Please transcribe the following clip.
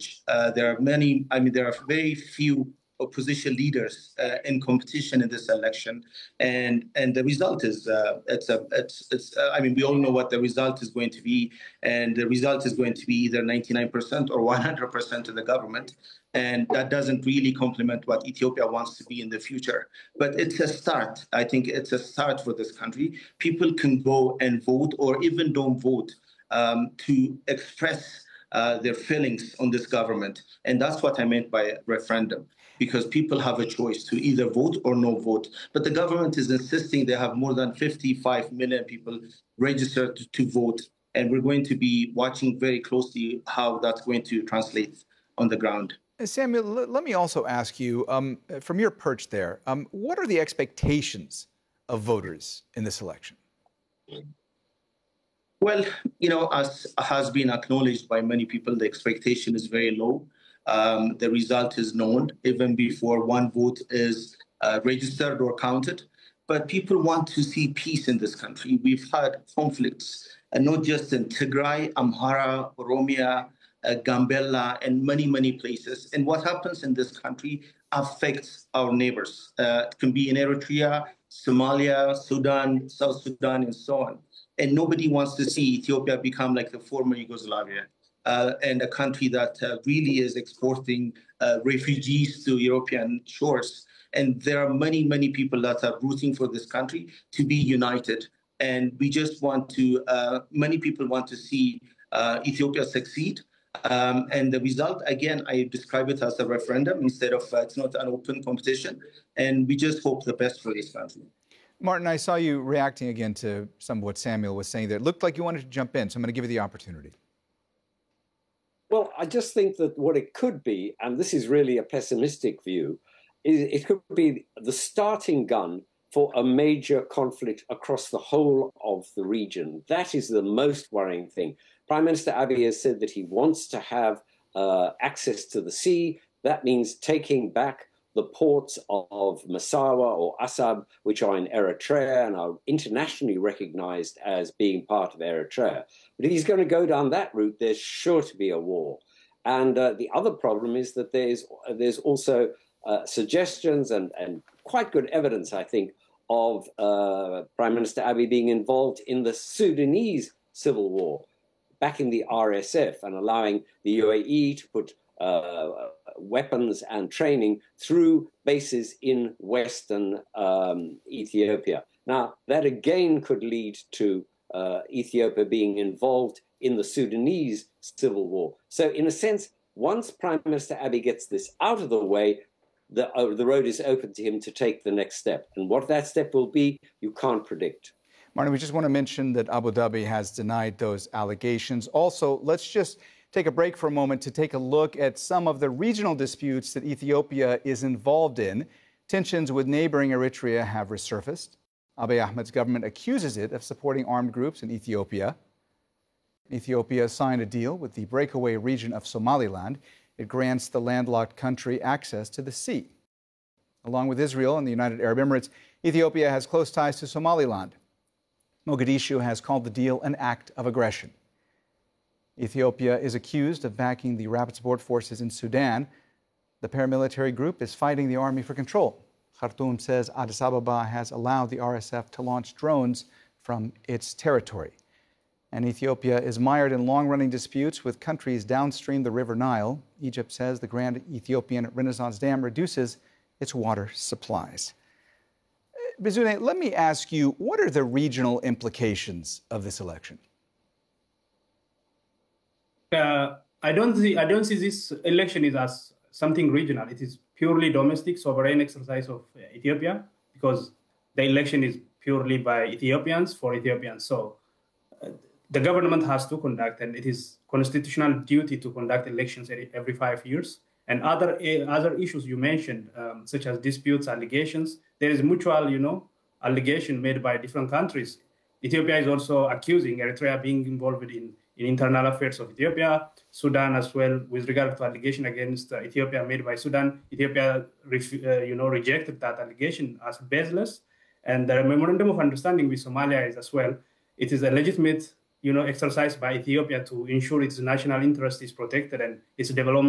privilege. There are very few opposition leaders in competition in this election, and the result is we all know what the result is going to be, and the result is going to be either 99% or 100% of the government, and that doesn't really complement what Ethiopia wants to be in the future. But it's a start. I think it's a start for this country. People can go and vote, or even don't vote, to express their feelings on this government, and that's what I meant by referendum. Because people have a choice to either vote or no vote. But the government is insisting they have more than 55 million people registered to vote. And we're going to be watching very closely how that's going to translate on the ground. Samuel, let me also ask you, from your perch there, what are the expectations of voters in this election? Well, as has been acknowledged by many people, the expectation is very low. The result is known even before one vote is registered or counted. But people want to see peace in this country. We've had conflicts, and not just in Tigray, Amhara, Oromia, Gambella, and many, many places. And what happens in this country affects our neighbors. It can be in Eritrea, Somalia, Sudan, South Sudan, and so on. And nobody wants to see Ethiopia become like the former Yugoslavia. And a country that really is exporting refugees to European shores. And there are many, many people that are rooting for this country to be united. And we just want to, many people want to see Ethiopia succeed. And the result, again, I describe it as a referendum instead of, it's not an open competition. And we just hope the best for this country. Martin, I saw you reacting again to some of what Samuel was saying there. It looked like you wanted to jump in, so I'm going to give you the opportunity. Well, I just think that what it could be, and this is really a pessimistic view, is it could be the starting gun for a major conflict across the whole of the region. That is the most worrying thing. Prime Minister Abiy has said that he wants to have access to the sea. That means taking back the ports of Massawa or Assab, which are in Eritrea and are internationally recognized as being part of Eritrea. But if he's going to go down that route, there's sure to be a war. And the other problem is that there's also suggestions and quite good evidence, I think, of Prime Minister Abiy being involved in the Sudanese civil war, backing the RSF and allowing the UAE to put weapons and training through bases in western Ethiopia. Now, that again could lead to Ethiopia being involved in the Sudanese civil war. So in a sense, once Prime Minister Abiy gets this out of the way, the road is open to him to take the next step. And what that step will be, you can't predict. Martin, we just want to mention that Abu Dhabi has denied those allegations. Also, let's just take a break for a moment to take a look at some of the regional disputes that Ethiopia is involved in. Tensions with neighboring Eritrea have resurfaced. Abiy Ahmed's government accuses it of supporting armed groups in Ethiopia. Ethiopia signed a deal with the breakaway region of Somaliland. It grants the landlocked country access to the sea. Along with Israel and the United Arab Emirates, Ethiopia has close ties to Somaliland. Mogadishu has called the deal an act of aggression. Ethiopia is accused of backing the Rapid Support Forces in Sudan. The paramilitary group is fighting the army for control. Khartoum says Addis Ababa has allowed the RSF to launch drones from its territory. And Ethiopia is mired in long-running disputes with countries downstream the River Nile. Egypt says the Grand Ethiopian Renaissance Dam reduces its water supplies. Bizune, let me ask you, what are the regional implications of this election? I don't see this election as something regional. It is purely domestic sovereign exercise of Ethiopia, because the election is purely by Ethiopians for Ethiopians. So the government has to conduct, and it is constitutional duty to conduct elections every 5 years. And other issues you mentioned, such as disputes, allegations, there is mutual, allegation made by different countries. Ethiopia is also accusing Eritrea being involved in internal affairs of Ethiopia, Sudan as well, with regard to allegation against Ethiopia made by Sudan. Ethiopia, rejected that allegation as baseless. And the memorandum of understanding with Somalia is as well. It is a legitimate, exercise by Ethiopia to ensure its national interest is protected and its development